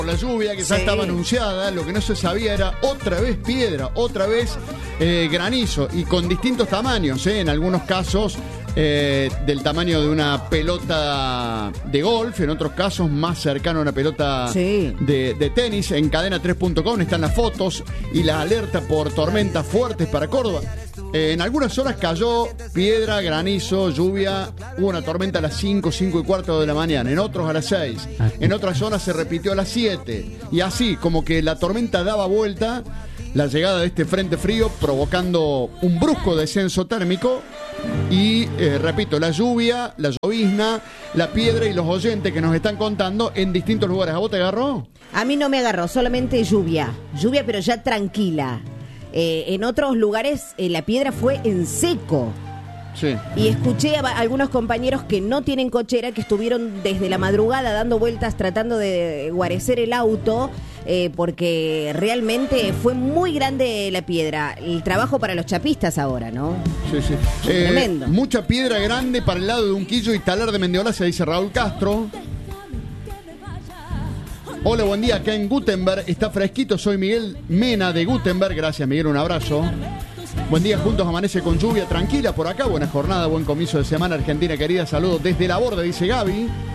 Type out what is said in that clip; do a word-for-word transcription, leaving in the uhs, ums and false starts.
La lluvia que ya Sí. estaba anunciada, lo que no se sabía era otra vez piedra, otra vez eh, granizo y con distintos tamaños, eh, en algunos casos eh, del tamaño de una pelota de golf, en otros casos más cercano a una pelota Sí. de, de tenis. En cadena tres punto com están las fotos y la alerta por tormentas fuertes para Córdoba. Eh, en algunas zonas cayó piedra, granizo, lluvia. Hubo una tormenta a las cinco, cinco y cuarto de la mañana. En otros a las seis. En otras zonas se repitió a las siete. Y así, como que la tormenta daba vuelta, la llegada de este frente frío provocando un brusco descenso térmico. Y, eh, repito, la lluvia, la llovizna, la piedra y los oyentes que nos están contando en distintos lugares. ¿A vos te agarró? A mí no me agarró, solamente lluvia. Lluvia, pero ya tranquila. Eh, en otros lugares eh, la piedra fue en seco. Sí. Y escuché a va- algunos compañeros que no tienen cochera, que estuvieron desde la madrugada dando vueltas tratando de guarecer el auto, eh, porque realmente fue muy grande la piedra. El trabajo para los chapistas ahora, ¿no? Sí, sí. Tremendo. Mucha piedra grande para el lado de Unquillo y Talar de Mendiola, se dice Raúl Castro. Hola, buen día, acá en Gutenberg está fresquito, soy Miguel Mena de Gutenberg, gracias Miguel, un abrazo. Buen día, juntos amanece con lluvia tranquila por acá, buena jornada, buen comienzo de semana, Argentina querida, saludos desde la borda, dice Gaby.